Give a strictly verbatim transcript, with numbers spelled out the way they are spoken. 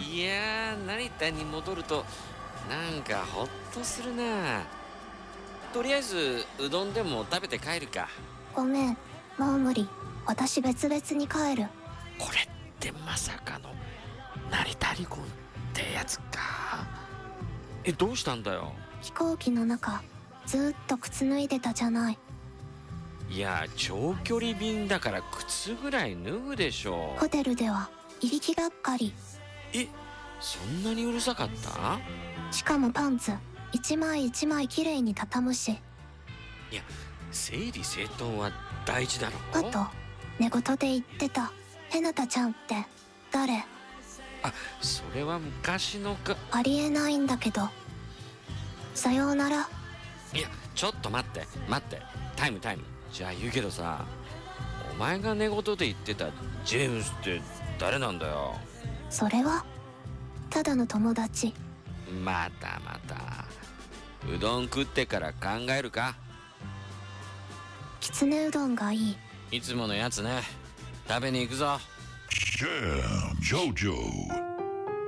いやー、成田に戻るとなんかホッとするな。とりあえずうどんでも食べて帰るか。 ごめん、もう無理。私別々に帰る。 これってまさかの成田離婚ってやつか。え、どうしたんだよ。 飛行機の中ずーっと靴脱いでたじゃない。 いや、長距離便だから靴ぐらい脱ぐでしょ。 ホテルではいびきがっかり。 え、そんなにうるさかった？ しかもパンツ一枚一枚きれいに畳むし。 いや、整理整頓は大事だろ。 あと寝言で言ってたへなたちゃんって誰？ あ、それは昔のか。 ありえないんだけど。さようなら。 いや、ちょっと待って待って、タイムタイム。じゃあ言うけどさ、お前が寝言で言ってたジェームスって誰なんだよ。 それはただの友達。 またまた。うどん食ってから考えるか。 きつねうどんがいい。 いつものやつね。食べに行くぞ。 Jam Jojo.